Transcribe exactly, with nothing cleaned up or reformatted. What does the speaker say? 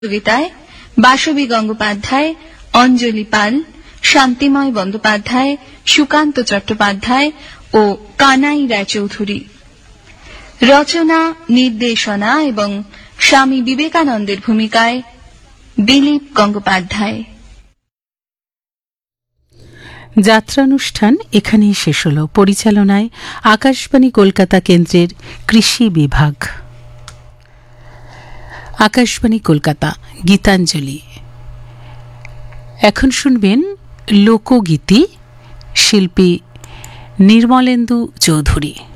প্রতিযোগিতায় বাসবী গঙ্গোপাধ্যায়, অঞ্জলি পাল, শান্তিময় বন্দ্যোপাধ্যায়, সুকান্ত চট্টোপাধ্যায় ও কানাই রায়চৌধুরী। রচনা, নির্দেশনা এবং স্বামী বিবেকানন্দের ভূমিকায় দিলীপ গঙ্গোপাধ্যায়। যাত্রানুষ্ঠান এখানেই শেষ হল। পরিচালনায় আকাশবাণী কলকাতা কেন্দ্রের কৃষি বিভাগ। আকাশবাণী কলকাতা, গীতাঞ্জলি। এখন শুনবেন লোকগীতি, শিল্পী নির্মলেন্দু চৌধুরী।